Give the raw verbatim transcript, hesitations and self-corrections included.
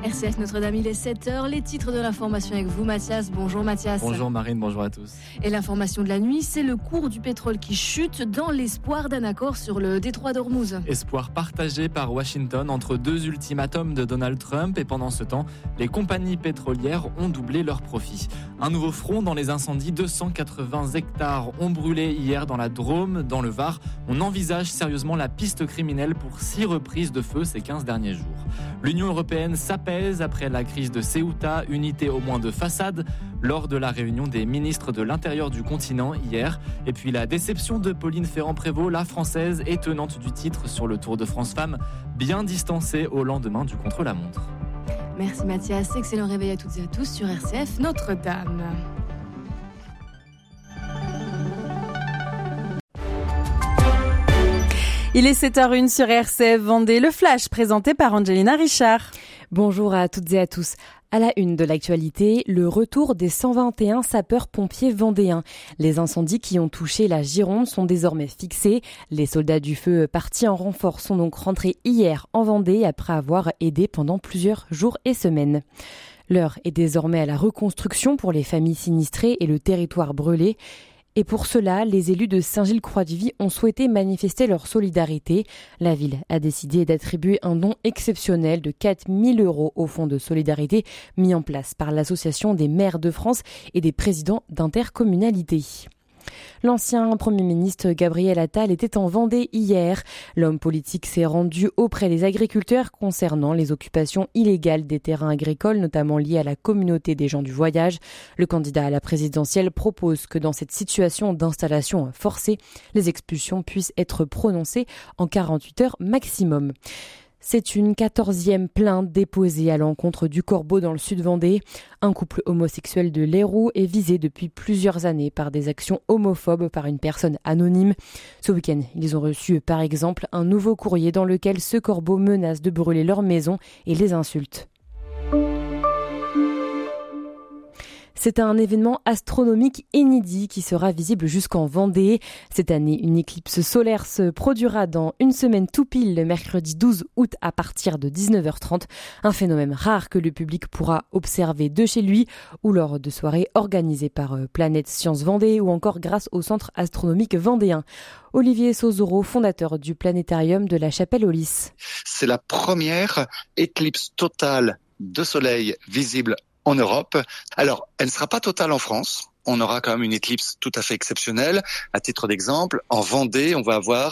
R C F Notre-Dame, il est sept heures. Les titres de l'information avec vous, Mathias. Bonjour Mathias. Bonjour Marine, bonjour à tous. Et l'information de la nuit, c'est le cours du pétrole qui chute dans l'espoir d'un accord sur le détroit d'Ormuz. Espoir partagé par Washington entre deux ultimatums de Donald Trump et pendant ce temps, les compagnies pétrolières ont doublé leurs profits. Un nouveau front dans les incendies, deux cent quatre-vingts hectares ont brûlé hier dans la Drôme, dans le Var. On envisage sérieusement la piste criminelle pour six reprises de feu ces quinze derniers jours. L'Union européenne s'apaise après la crise de Ceuta, unité au moins de façade, lors de la réunion des ministres de l'Intérieur du continent hier. Et puis la déception de Pauline Ferrand-Prévot, la française et tenante du titre sur le Tour de France Femmes, bien distancée au lendemain du contre-la-montre. Merci Mathias, excellent réveil à toutes et à tous sur R C F Notre-Dame. Il est sept heures une sur R C F Vendée, le flash présenté par Angelina Richard. Bonjour à toutes et à tous. À la une de l'actualité, le retour des cent vingt et un sapeurs-pompiers vendéens. Les incendies qui ont touché la Gironde sont désormais fixés. Les soldats du feu partis en renfort sont donc rentrés hier en Vendée après avoir aidé pendant plusieurs jours et semaines. L'heure est désormais à la reconstruction pour les familles sinistrées et le territoire brûlé. Et pour cela, les élus de Saint-Gilles-Croix-du-Vie ont souhaité manifester leur solidarité. La ville a décidé d'attribuer un don exceptionnel de quatre mille euros au fonds de solidarité mis en place par l'Association des maires de France et des présidents d'intercommunalités. L'ancien Premier ministre Gabriel Attal était en Vendée hier. L'homme politique s'est rendu auprès des agriculteurs concernant les occupations illégales des terrains agricoles, notamment liées à la communauté des gens du voyage. Le candidat à la présidentielle propose que dans cette situation d'installation forcée, les expulsions puissent être prononcées en quarante-huit heures maximum. C'est une quatorzième plainte déposée à l'encontre du Corbeau dans le sud Vendée. Un couple homosexuel de l'Héroux est visé depuis plusieurs années par des actions homophobes par une personne anonyme. Ce week-end, ils ont reçu par exemple un nouveau courrier dans lequel ce Corbeau menace de brûler leur maison et les insulte. C'est un événement astronomique inédit qui sera visible jusqu'en Vendée. Cette année, une éclipse solaire se produira dans une semaine tout pile, le mercredi douze août à partir de dix-neuf heures trente. Un phénomène rare que le public pourra observer de chez lui ou lors de soirées organisées par Planète Science Vendée ou encore grâce au Centre astronomique vendéen. Olivier Sozoro, fondateur du planétarium de la Chapelle aux Lys. C'est la première éclipse totale de soleil visible en Europe. Alors, elle ne sera pas totale en France. On aura quand même une éclipse tout à fait exceptionnelle. À titre d'exemple, en Vendée, on va avoir